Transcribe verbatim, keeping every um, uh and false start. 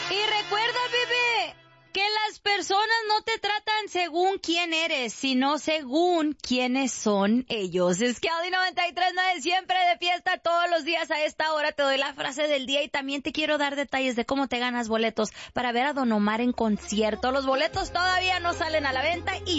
Y recuerda, bebé, que las personas no te tratan según quién eres, sino según quiénes son ellos. Es que Audi noventa y tres punto nueve siempre de fiesta todos los días a esta hora. Te doy la frase del día y también te quiero dar detalles de cómo te ganas boletos para ver a Don Omar en concierto. Los boletos todavía no salen a la venta y